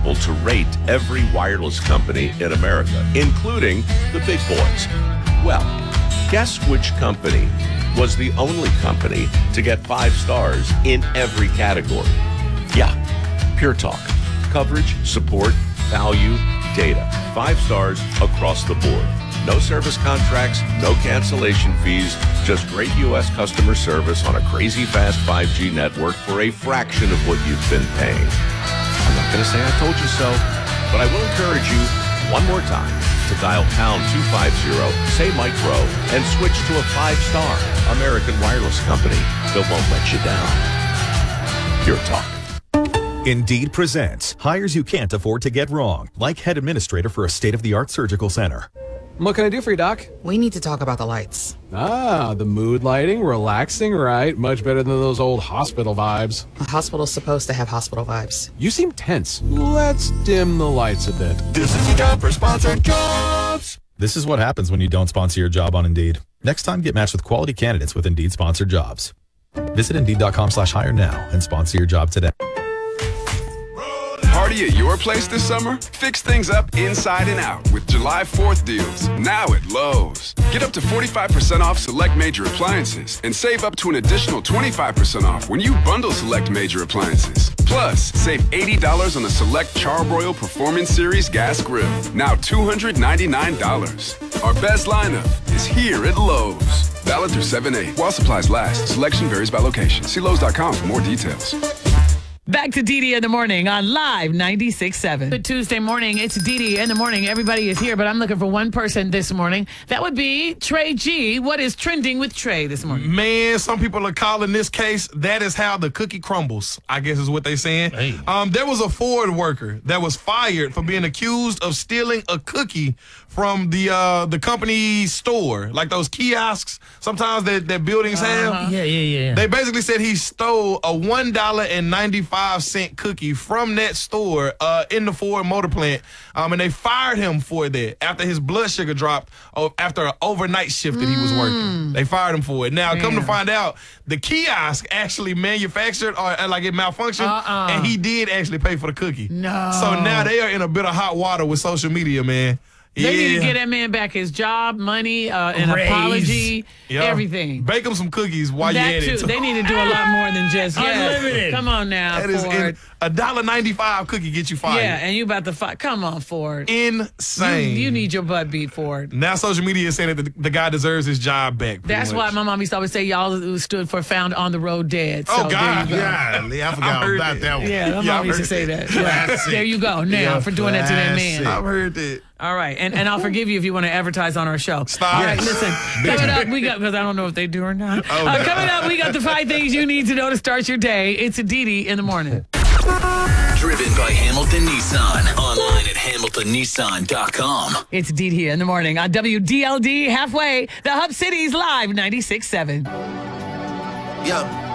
people to rate every wireless company in America, including the big boys. Well, guess which company was the only company to get 5 stars in every category? Yeah, Pure Talk. Coverage, support, value, data. 5 stars across the board. No service contracts, no cancellation fees, just great U.S. customer service on a crazy fast 5G network for a fraction of what you've been paying. I'm not going to say I told you so, but I will encourage you one more time to dial pound 250, say Mike Rowe, and switch to a 5-star American wireless company that won't let you down. Pure Talk. Indeed presents hires you can't afford to get wrong, like head administrator for a state-of-the-art surgical center. What can I do for you, Doc? We need to talk about the lights. Ah, the mood lighting, relaxing, right? Much better than those old hospital vibes. A hospital's supposed to have hospital vibes. You seem tense. Let's dim the lights a bit. This is your job for sponsored jobs. This is what happens when you don't sponsor your job on Indeed. Next time, get matched with quality candidates with Indeed sponsored jobs. Visit Indeed.com/hire now and sponsor your job today. Party at your place this summer? Fix things up inside and out with July 4th deals, now at Lowe's. Get up to 45% off select major appliances and save up to an additional 25% off when you bundle select major appliances. Plus, save $80 on the select Charbroil Performance Series gas grill, now $299. Our best lineup is here at Lowe's. Valid through 7/8 while supplies last. Selection varies by location. See Lowe's.com for more details. Back to DD in the morning on Live 96.7. Good Tuesday morning. It's DD in the morning. Everybody is here, but I'm looking for one person this morning. That would be Trey G. What is trending with Trey this morning? Man, some people are calling this case, that is how the cookie crumbles, I guess is what they're saying. Hey. There was a Ford worker that was fired for being accused of stealing a cookie from the company store, like those kiosks sometimes that buildings have. Yeah. They basically said he stole a $1.95 cookie from that store in the Ford motor plant, and they fired him for that after his blood sugar dropped after an overnight shift that he was working. They fired him for it. Now, come to find out, the kiosk actually manufactured or like it malfunctioned, and he did actually pay for the cookie. No. So now they are in a bit of hot water with social media, man. They need to get that man back his job, money, an apology, everything. Bake him some cookies while you're at it. They need to do a lot more than just Unlimited. Come on now, That is Ford. $1.95 cookie get you fired. Yeah, and you about to fight. Come on, Ford. Insane. You need your butt beat, Ford. Now social media is saying that the guy deserves his job back. That's why my mom used to always say y'all stood for found on the road dead. So Oh, God. there you go. Yeah, I forgot about that one. Yeah, my mom used to say that. Yeah. There you go. Now for doing that to that man. I've heard that. All right, and I'll forgive you if you want to advertise on our show. Stop. All right, listen. Coming up, we got, because I don't know if they do or not. Coming up, we got the 5 things you need to know to start your day. It's a DD in the morning. Driven by Hamilton Nissan. Online at HamiltonNissan.com. It's DD in the morning on WDLD halfway, the Hub City's Live 96.7. Yeah.